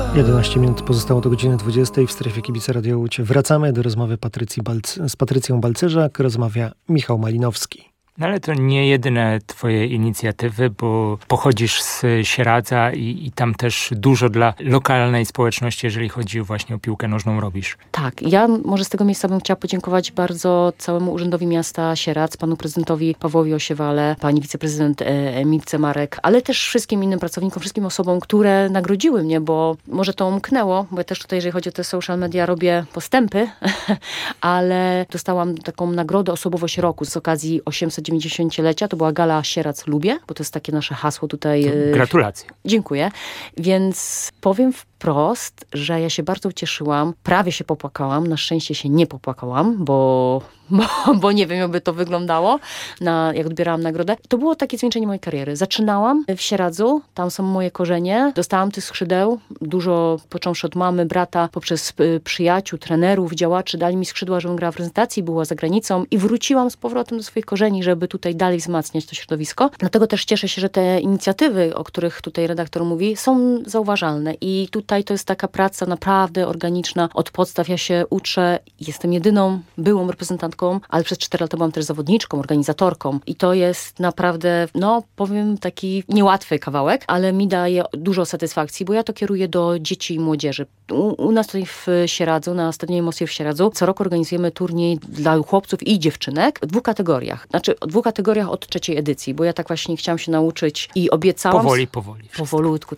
11 minut pozostało do godziny 20 w strefie Kibice Radio Łódź. Wracamy do rozmowy z Patrycją Balcerzak. Rozmawia Michał Malinowski. No ale to nie jedyne twoje inicjatywy, bo pochodzisz z Sieradza i tam też dużo dla lokalnej społeczności, jeżeli chodzi właśnie o piłkę nożną, robisz. Tak, ja może z tego miejsca bym chciała podziękować bardzo całemu Urzędowi Miasta Sieradz, panu prezydentowi Pawłowi Osiewale, pani wiceprezydent Emilce Marek, ale też wszystkim innym pracownikom, wszystkim osobom, które nagrodziły mnie, bo może to umknęło, bo ja też tutaj, jeżeli chodzi o te social media, robię postępy, ale dostałam taką nagrodę Osobowość Roku z okazji 890-lecia. To była Gala Sieradz Lubię, bo to jest takie nasze hasło tutaj. Gratulacje. Dziękuję. Więc powiem wprost, że ja się bardzo ucieszyłam. Prawie się popłakałam. Na szczęście się nie popłakałam, bo nie wiem, jakby to wyglądało, jak odbierałam nagrodę. To było takie zwieńczenie mojej kariery. Zaczynałam w Sieradzu, tam są moje korzenie. Dostałam tych skrzydeł, dużo, począwszy od mamy, brata, poprzez przyjaciół, trenerów, działaczy, dali mi skrzydła, żebym grała w reprezentacji, była za granicą i wróciłam z powrotem do swoich korzeni, żeby tutaj dalej wzmacniać to środowisko. Dlatego też cieszę się, że te inicjatywy, o których tutaj redaktor mówi, są zauważalne i tutaj to jest taka praca naprawdę organiczna. Od podstaw ja się uczę. Jestem jedyną byłą reprezentantką, ale przez 4 lata byłam też zawodniczką, organizatorką i to jest naprawdę, powiem, taki niełatwy kawałek, ale mi daje dużo satysfakcji, bo ja to kieruję do dzieci i młodzieży. U nas tutaj w Sieradzu, na Stadionie Moskwy w Sieradzu, co roku organizujemy turniej dla chłopców i dziewczynek w 2 kategoriach. Znaczy w 2 kategoriach od 3. edycji, bo ja tak właśnie chciałam się nauczyć i obiecałam... Powolutku.